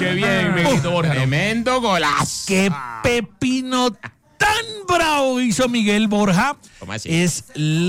Qué bien, Miguelito Borja. Tremendo golazo. ¡Qué pepino tan bravo hizo Miguel Borja! ¿Cómo así? Es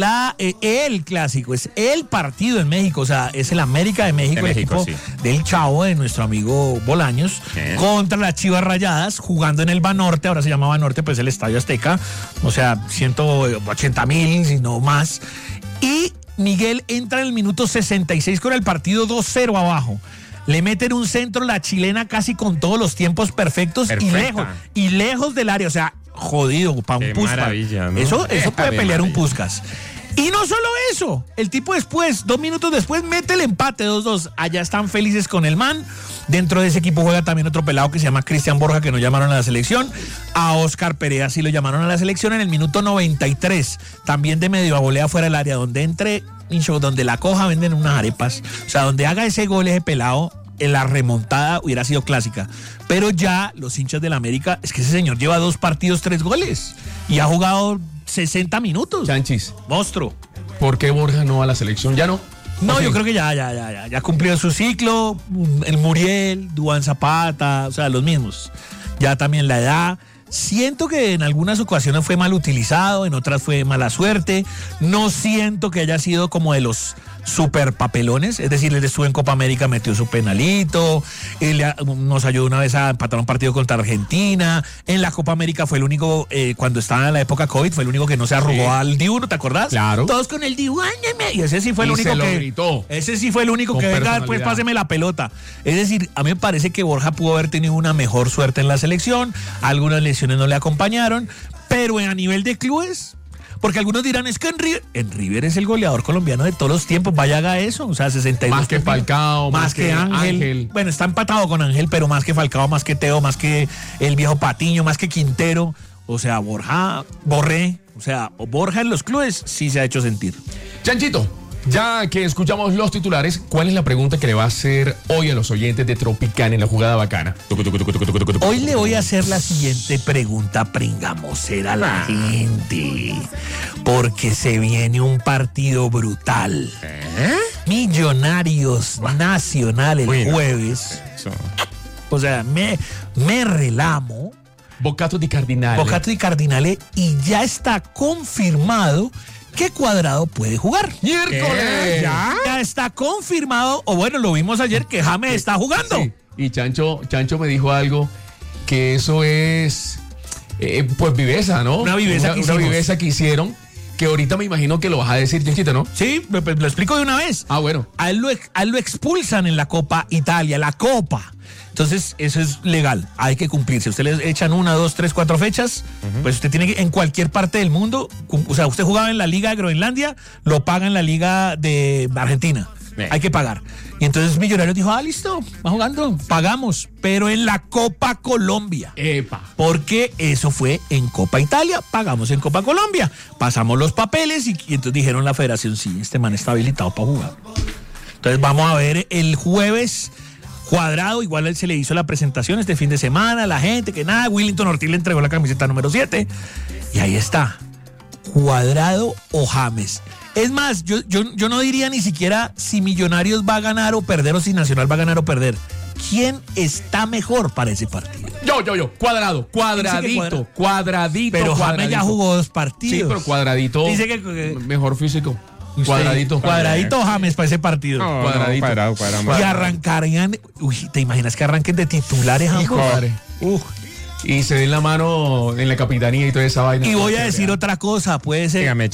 el clásico, es el partido en México, o sea, es el América de México, De el México, equipo sí. del Chavo, de nuestro amigo Bolaños, contra las Chivas Rayadas, jugando en el Banorte, ahora se llama Banorte, pues el Estadio Azteca, o sea, 180,000, si no más. Y Miguel entra en el minuto 66 con el partido 2-0 abajo. Le meten un centro, la chilena casi con todos los tiempos perfectos y lejos del área, o sea, jodido para un Qué Puskás. maravilla, ¿no? Eso puede Qué pelear un maravilla. Puskás. Y no solo eso, el tipo después, 2 minutos después, mete el empate 2-2. Allá están felices con el man. Dentro de ese equipo juega también otro pelado que se llama Cristian Borja, que no llamaron a la selección. A Oscar Perea sí lo llamaron a la selección en el minuto 93. También de medio a volea fuera del área, donde la coja venden unas arepas. O sea, donde haga ese gol ese pelado, en la remontada hubiera sido clásica. Pero ya los hinchas del América, es que ese señor lleva 2 partidos, 3 goles. Y ha jugado 60 minutos. Chanchis, Monstruo. ¿por qué Borja no a la selección? ¿Ya no? No, ¿O sí? yo creo que ya cumplió su ciclo. El Muriel, Duván Zapata, o sea, los mismos. Ya también la edad. Siento que en algunas ocasiones fue mal utilizado, en otras fue mala suerte. No siento que haya sido como de los super papelones, es decir, él estuvo en Copa América, metió su penalito, él nos ayudó una vez a empatar un partido contra Argentina, en la Copa América fue el único, cuando estaba en la época COVID, fue el único que no se arrugó al Dibu, ¿no te acordás? Claro. Todos con el Dibu, áñeme, y ese sí fue el Y único se lo que gritó. ese sí fue el único Con que venga, pues personalidad. páseme la pelota. Es decir, a mí me parece que Borja pudo haber tenido una mejor suerte en la selección, algunas lesiones no le acompañaron, pero a nivel de clubes, porque algunos dirán, es que en River es el goleador colombiano de todos los tiempos, vaya haga eso, o sea, 62. Más que Falcao, más que Ángel. Bueno, está empatado con Ángel, pero más que Falcao, más que Teo, más que el viejo Patiño, más que Quintero, o sea, Borja en los clubes sí se ha hecho sentir. Chanchito, ya que escuchamos los titulares, ¿cuál es la pregunta que le va a hacer hoy a los oyentes de Tropicana en la jugada bacana? Hoy le voy a hacer la siguiente pregunta pringamosera a la gente, porque se viene un partido brutal. Millonarios Nacional el jueves. O sea, me relamo. Bocato di Cardinale. Y ya está confirmado que Cuadrado puede jugar. ¡Miércoles! Ya está confirmado, o bueno, lo vimos ayer que James está jugando. Sí. Y Chancho me dijo algo, que eso es, pues viveza, ¿no? Una viveza que una hicimos. viveza que hicieron, que ahorita me imagino que lo vas a decir, Chanchito, ¿no? Sí, lo explico de una vez. Ah, bueno. A él lo expulsan en la Copa Italia, la Copa. Entonces, eso es legal, hay que cumplirse. Usted le echan 1, 2, 3, 4 fechas, pues usted tiene que, en cualquier parte del mundo, o sea, usted jugaba en la Liga de Groenlandia, lo paga en la Liga de Argentina. Hay que pagar. Y entonces Millonarios dijo, listo, va jugando, pagamos, pero en la Copa Colombia. ¡Epa! Porque eso fue en Copa Italia, pagamos en Copa Colombia. Pasamos los papeles y entonces dijeron la federación, sí, este man está habilitado para jugar. Entonces vamos a ver el jueves Cuadrado, igual él se le hizo la presentación este fin de semana, la gente, que nada, Willington Ortiz le entregó la camiseta número 7. Y ahí está, Cuadrado o James. Es más, yo no diría ni siquiera si Millonarios va a ganar o perder o si Nacional va a ganar o perder. ¿Quién está mejor para ese partido? Yo. Cuadrado. Cuadradito. Pero James ya jugó 2 partidos. Sí, pero Cuadradito. Dice que mejor físico. Cuadradito James para ese partido. No, Cuadradito. Cuadrado. Y arrancarían. Uy, ¿te imaginas que arranquen de titulares ambos? Padre. Y se den la mano en la capitanía y toda esa vaina. Y voy a decir otra cosa, puede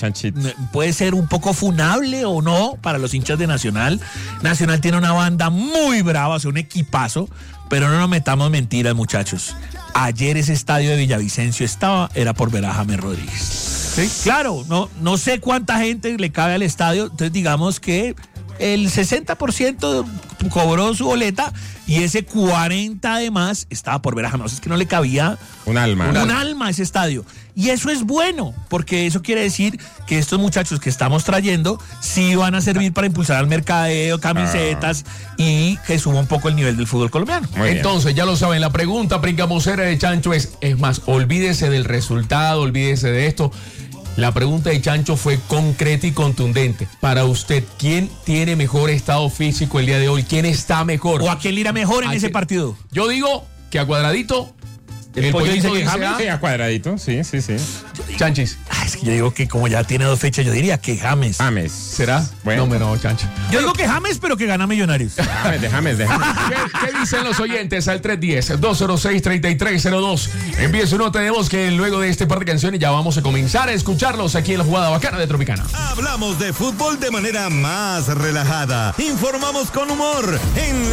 ser un poco funable o no para los hinchas de Nacional. Nacional tiene una banda muy brava, o sea, un equipazo, pero no nos metamos mentiras, muchachos. Ayer ese estadio de Villavicencio era por ver a James Rodríguez. ¿Sí? Claro, no sé cuánta gente le cabe al estadio, entonces digamos que el 60% cobró su boleta y ese 40% además estaba por ver a James. Es que no le cabía un alma a ese estadio. Y eso es bueno, porque eso quiere decir que estos muchachos que estamos trayendo sí van a servir para impulsar al mercadeo, camisetas y que suba un poco el nivel del fútbol colombiano. Entonces, ya lo saben, la pregunta pringamosera de Chancho es más, olvídese del resultado, olvídese de esto. La pregunta de Chancho fue concreta y contundente. Para usted, ¿quién tiene mejor estado físico el día de hoy? ¿Quién está mejor? ¿O a quién le irá mejor en ese partido? Yo digo que a Cuadradito. El Pollo dice que James. Sí, a Cuadradito, sí. Chanchis. Es que yo digo que como ya tiene 2 fechas, yo diría que James. ¿Será? Bueno. No, Chancho. Yo digo que James, pero que gana Millonarios. James. ¿Qué dicen los oyentes al 310-206-3302? Envíe su nota de voz que luego de este par de canciones ya vamos a comenzar a escucharlos aquí en la Jugada Bacana de Tropicana. Hablamos de fútbol de manera más relajada. Informamos con humor en